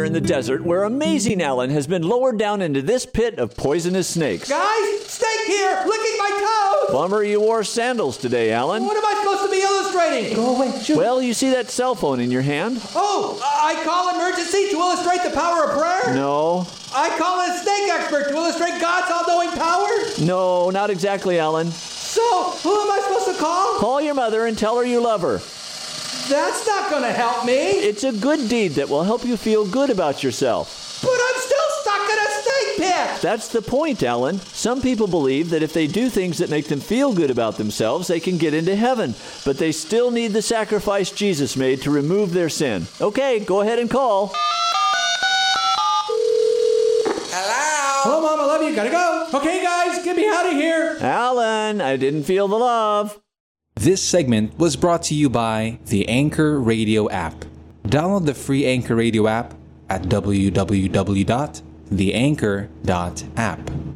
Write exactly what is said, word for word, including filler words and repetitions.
in the desert where amazing Alan has been lowered down into this pit of poisonous snakes. Guys, snake here, licking my toes! Bummer you wore sandals today, Alan. What am I supposed to be illustrating? Go away, shoot. Well, you see that cell phone in your hand? Oh, I call emergency to illustrate the power of prayer? No. I call a snake expert to illustrate God's all-knowing power? No, not exactly, Alan. So, who am I supposed to call? Call your mother and tell her you love her. That's not going to help me. It's a good deed that will help you feel good about yourself. But I'm still stuck in a snake pit. That's the point, Alan. Some people believe that if they do things that make them feel good about themselves, they can get into heaven. But they still need the sacrifice Jesus made to remove their sin. Okay, go ahead and call. Hello? Hello, Mom. I love you. Gotta go. Okay, guys, get me out of here. Alan, I didn't feel the love. This segment was brought to you by the Anchor Radio app. Download the free Anchor Radio app at w w w dot the anchor dot app.